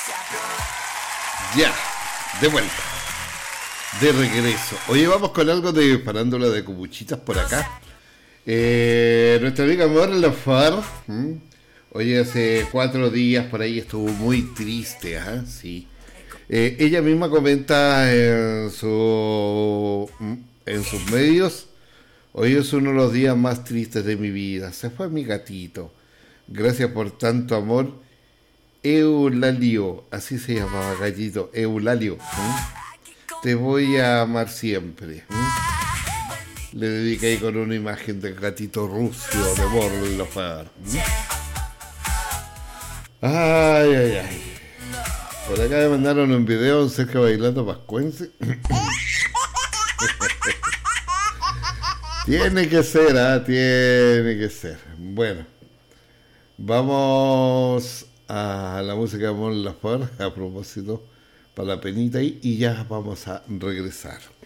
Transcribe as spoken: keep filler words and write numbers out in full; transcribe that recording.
Ya, de vuelta. De regreso. Oye, vamos con algo de farándula de copuchitas por acá. Eh, nuestra amiga Morla Lafar. ¿m? Oye, hace cuatro días por ahí estuvo muy triste, ¿ah? Sí. Eh, ella misma comenta en su en sus medios. Hoy es uno de los días más tristes de mi vida. Se fue mi gatito. Gracias por tanto amor. Eulalio, así se llamaba gallito, Eulalio. ¿eh? Te voy a amar siempre. ¿eh? Le dediqué ahí con una imagen del gatito ruso de Morlofar. ¿eh? Ay, ay, ay. Por acá me mandaron un video de un Sergio bailando pascuense. Tiene que ser, ah, tiene que ser. Bueno, vamos a la música de Mon Laferte a propósito para la penita ahí y ya vamos a regresar.